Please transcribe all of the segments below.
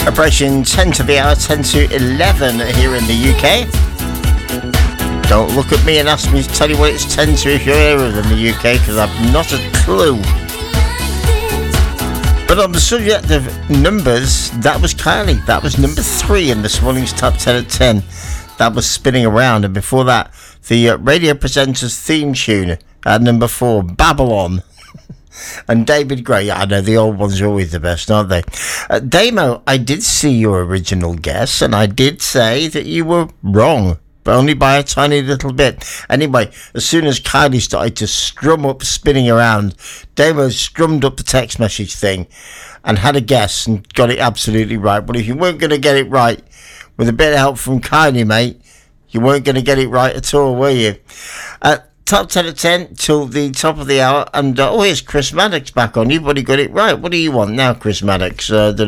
Approaching 10 to the hour, 10 to 11 here in the UK. Don't look at me and ask me to tell you what it's 10 to if you're here in the UK, because I've not a clue. But on the subject of numbers, that was Kylie. That was number 3 in this morning's Top 10 at 10. That was Spinning Around. And before that, the radio presenter's theme tune at number 4, Babylon. And David Gray. I know the old ones are always the best, aren't they? Damo, I did see your original guess, and I did say that you were wrong, but only by a tiny little bit. Anyway, as soon as Kylie started to strum up Spinning Around, Damo strummed up the text message thing and had a guess and got it absolutely right. But if you weren't going to get it right, with a bit of help from Kylie, mate, you weren't going to get it right at all, were you? Top 10 at 10 till the top of the hour. And, here's Chris Maddox back on. You've already got it right. What do you want now, Chris Maddox?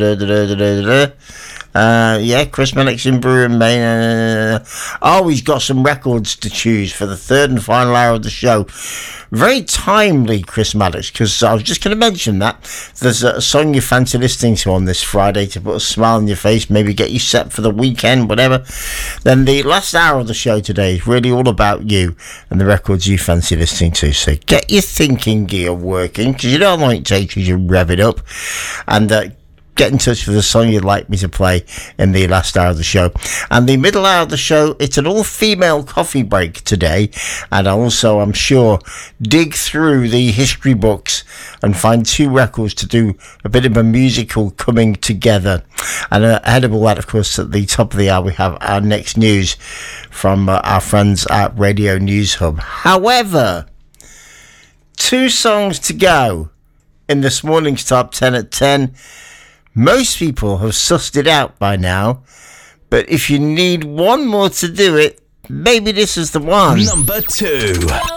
Chris Maddox in Brewer and Maine. He's got some records to choose for the third and final hour of the show. Very timely, Chris Maddox, because I was just going to mention that. There's a song you fancy listening to on this Friday to put a smile on your face, maybe get you set for the weekend, whatever. Then the last hour of the show today is really all about you and the records you fancy listening to. So get your thinking gear working, because you know how long it takes you to rev it up. And get in touch with the song you'd like me to play in the last hour of the show. And the middle hour of the show, it's an all-female coffee break today. And also, I'm sure, dig through the history books and find 2 records to do a bit of a musical coming together. And ahead of all that, of course, at the top of the hour, we have our next news from our friends at Radio News Hub. However, 2 songs to go in this morning's Top 10 at 10. Most people have sussed it out by now, but if you need one more to do it, maybe this is the one. Number 2.